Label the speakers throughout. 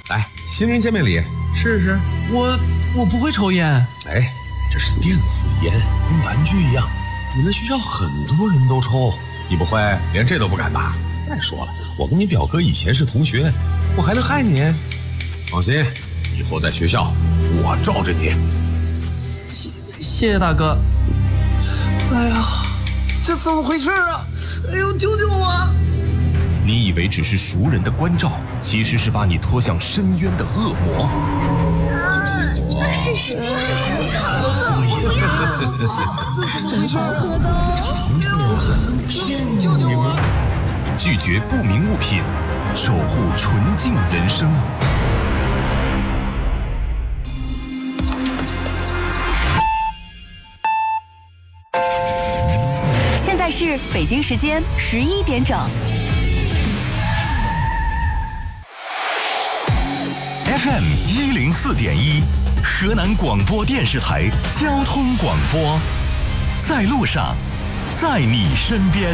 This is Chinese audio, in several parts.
Speaker 1: 来，新人见面礼。
Speaker 2: 试试。我不会抽烟。
Speaker 1: 哎，这是电子烟，跟玩具一样，你们学校很多人都抽，你不会连这都不敢吧？再说了，我跟你表哥以前是同学，我还能害你？放心，以后在学校我罩着你。
Speaker 2: 谢谢大哥。
Speaker 3: 哎呀，这怎么回事啊？哎呦，救救我！
Speaker 4: 你以为只是熟人的关照，其实是把你拖向深渊的恶魔。
Speaker 3: 是，不要！这怎么回事啊？救救我！
Speaker 4: 拒绝不明物品，守护纯净人生。
Speaker 5: 现在是北京时间11点整。
Speaker 4: FM 104.1，河南广播电视台交通广播，在路上，在你身边。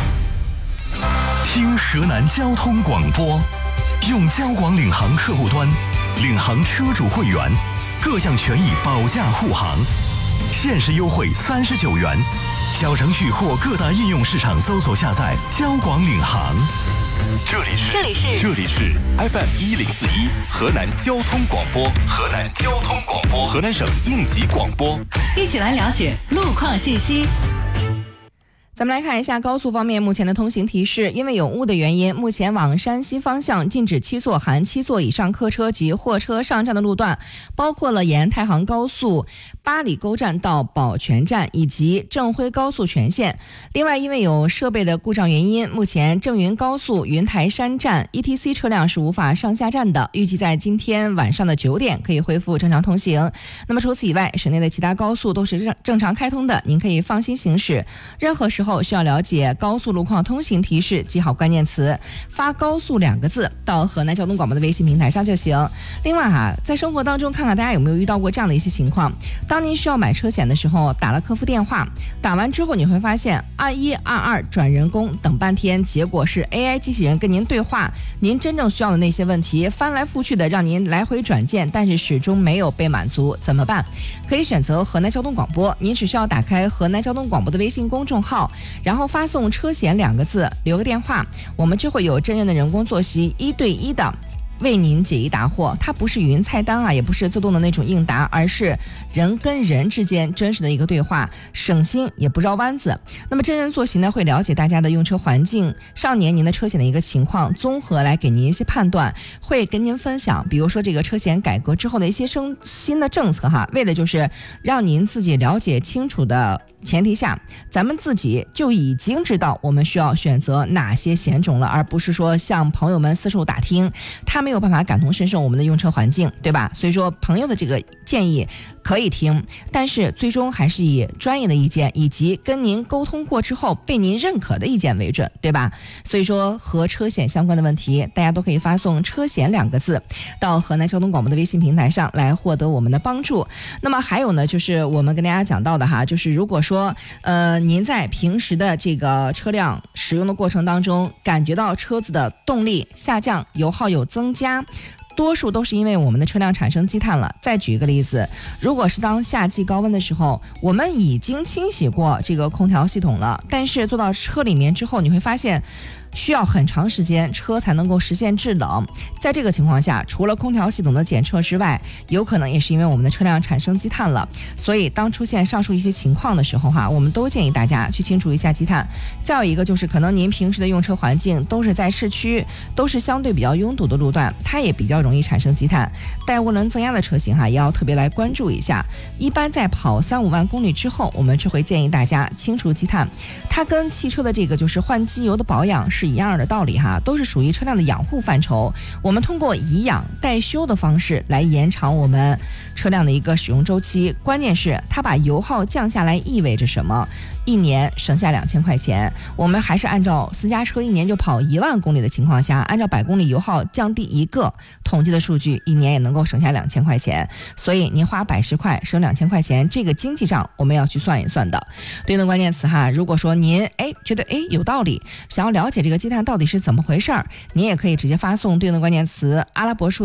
Speaker 4: 听河南交通广播，用交广领航客户端，领航车主会员，各项权益保驾护航，限时优惠39元。小程序或各大应用市场搜索下载交广领航。这里是 FM 104.1河南交通广播，河南省应急广播。
Speaker 5: 一起来了解路况信息。
Speaker 6: 咱们来看一下高速方面目前的通行提示，因为有雾的原因，目前往山西方向禁止7座含7座以上客车及货车上站的路段，包括了延安太行高速八里沟站到宝泉站以及正辉高速全线。另外，因为有设备的故障原因，目前正云高速云台山站 ETC 车辆是无法上下站的，预计在今天晚上的9点可以恢复正常通行。那么除此以外，省内的其他高速都是正常开通的，您可以放心行驶。任何时候需要了解高速路况通行提示，记好关键词，发高速2个字到河南交通广播的微信平台上就行。另外在生活当中看看大家有没有遇到过这样的一些情况，当您需要买车险的时候，打了客服电话，打完之后你会发现2122转人工等半天，结果是 AI 机器人跟您对话，您真正需要的那些问题翻来覆去的让您来回转键，但是始终没有被满足，怎么办？可以选择河南交通广播，您只需要打开河南交通广播的微信公众号，然后发送车险2个字，留个电话，我们就会有真人的人工作息1对1的为您解疑答惑。它不是语音菜单也不是自动的那种应答，而是人跟人之间真实的一个对话，省心也不绕弯子。那么真人作息呢，会了解大家的用车环境，上年您的车险的一个情况，综合来给您一些判断，会跟您分享比如说这个车险改革之后的一些新的政策为的就是让您自己了解清楚的前提下，咱们自己就已经知道我们需要选择哪些险种了，而不是说向朋友们四处打听，他没有办法感同身受我们的用车环境，对吧？所以说朋友的这个建议可以听，但是最终还是以专业的意见以及跟您沟通过之后被您认可的意见为准，对吧？所以说和车险相关的问题，大家都可以发送车险2个字到河南交通广播的微信平台上来获得我们的帮助。那么还有呢，就是我们跟大家讲到的就是如果说您在平时的这个车辆使用的过程当中，感觉到车子的动力下降，油耗有增加，多数都是因为我们的车辆产生积碳了。再举一个例子，如果是当夏季高温的时候，我们已经清洗过这个空调系统了，但是坐到车里面之后，你会发现需要很长时间车才能够实现制冷。在这个情况下，除了空调系统的检测之外，有可能也是因为我们的车辆产生积碳了。所以当出现上述一些情况的时候我们都建议大家去清除一下积碳。再有一个就是可能您平时的用车环境都是在市区，都是相对比较拥堵的路段，它也比较容易产生积碳。带涡轮增压的车型也要特别来关注一下。一般在跑3-5万公里之后，我们就会建议大家清除积碳。它跟汽车的这个就是换机油的保养是一样的道理都是属于车辆的养护范畴。我们通过以养代修的方式来延长我们车辆的一个使用周期。关键是它把油耗降下来意味着什么？1年省下2000块钱。我们还是按照私家车1年就跑1万公里的情况下，按照100公里油耗降低1个统计的数据，1年也能够省下2000块钱。所以您花110块省2000块钱，这个经济账我们要去算一算的。对应的关键词如果说您觉得有道理，想要了解这个积碳到底是怎么回事儿，您也可以直接发送对应的关键词阿拉伯数